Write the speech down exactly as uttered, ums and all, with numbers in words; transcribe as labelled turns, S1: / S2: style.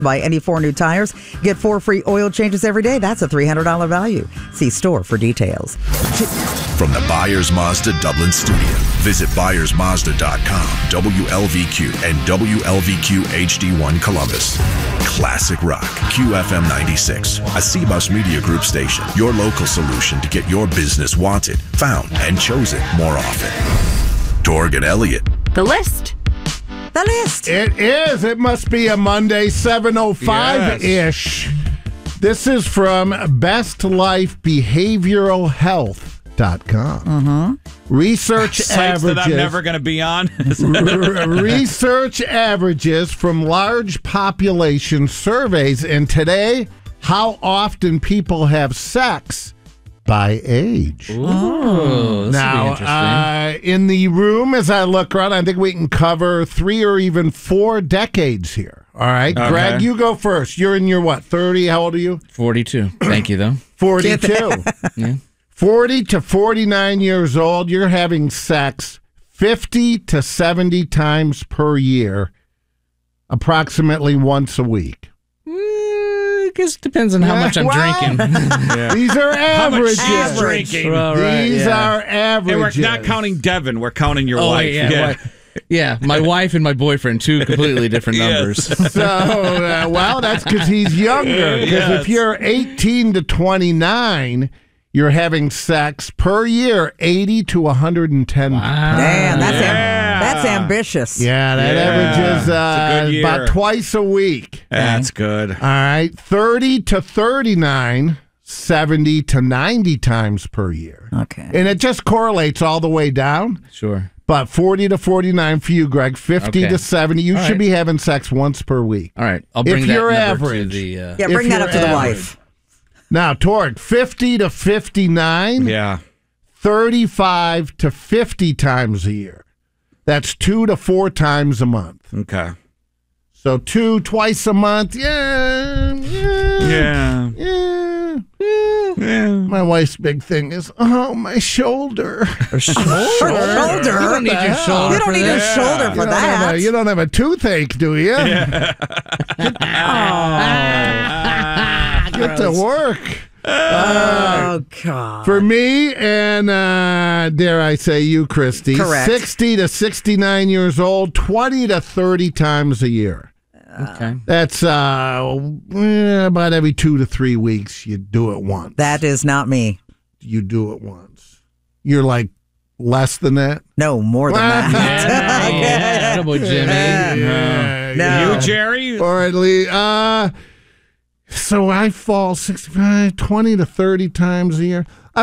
S1: Buy any four new tires, get four free oil changes every day. That's a three hundred dollars value. See store for details.
S2: From the Byers Mazda Dublin studio, visit Byers Mazda dot com, W L V Q, and W L V Q H D one Columbus. Classic Rock, Q F M ninety-six, a C B U S Media Group station. Your local solution to get your business wanted, found, and chosen more often. Torg and Elliott.
S3: The list.
S1: The list.
S4: It is. It must be a Monday, seven oh five-ish. Yes. This is from best life behavioral health dot com.
S1: Mm-hmm.
S4: Research averages.
S5: That I'm never going to be on.
S4: Research averages from large population surveys. And today, how often people have sex by age.
S6: Ooh, this
S4: now,
S6: would be
S4: uh, in the room, as I look around, I think we can cover three or even four decades here. All right, okay. Greg, you go first. You're in your what? thirty? How old are you?
S6: forty-two. Thank you, though.
S4: forty-two.
S6: Yeah.
S4: forty to forty-nine years old. You're having sex fifty to seventy times per year, approximately once a week.
S6: I guess it depends on how much I'm
S4: well,
S6: drinking.
S4: Yeah. These are averages.
S5: How much drinking.
S6: Well, right,
S4: These
S6: yeah.
S4: are averages.
S5: And we're not counting Devin. We're counting your
S6: oh,
S5: wife.
S6: Yeah,
S5: yeah.
S6: wife. Yeah, my wife and my boyfriend, two completely different numbers.
S4: Yes. So, uh, well, that's because he's younger. Because
S5: yes.
S4: if you're eighteen to twenty-nine, you're having sex per year eighty to one hundred ten.
S6: Wow.
S1: Damn, that's,
S5: yeah.
S1: am- that's ambitious.
S4: Yeah, that
S5: yeah.
S4: averages uh,
S5: good
S4: about twice a week.
S5: That's good.
S4: All right, thirty to thirty-nine, seventy to ninety times per year.
S1: Okay.
S4: And it just correlates all the way down.
S6: Sure.
S4: But forty to forty-nine for you, Greg. fifty
S6: Okay.
S4: to seventy. You
S6: all
S4: should
S6: right.
S4: be having sex once per week.
S6: All right. I'll bring
S4: If
S6: that
S4: you're
S6: number
S4: average.
S6: to the... Uh,
S1: Yeah,
S4: If
S1: bring that
S4: you're
S1: up to the
S4: average.
S1: wife.
S4: Now, Torg, fifty to fifty-nine,
S5: Yeah.
S4: thirty-five to fifty times a year. That's two to four times a month.
S5: Okay.
S4: So two twice a month. Yeah. Yeah.
S5: Yeah.
S4: Yeah. yeah.
S5: Yeah.
S4: My wife's big thing is, oh, my shoulder.
S1: Shoulder?
S6: You don't need your shoulder
S1: You don't
S6: for
S1: need
S6: that.
S1: your shoulder
S4: You
S1: for
S4: don't, have
S1: that.
S4: a, you don't have a toothache, do you? Get to work.
S1: Oh, God.
S4: For me, and uh, dare I say you, Christy,
S1: Correct.
S4: sixty to sixty-nine years old, twenty to thirty times a year.
S6: Okay.
S4: That's uh, eh, about every two to three weeks. You do it once.
S1: That is not me.
S4: You do it once. You're like less than that?
S1: No, more than that.
S6: Yeah. Attaboy, Jimmy.
S4: Yeah.
S1: No.
S5: You, Jerry?
S4: Or at least, uh, so I fall sixty-five, twenty to thirty times a year.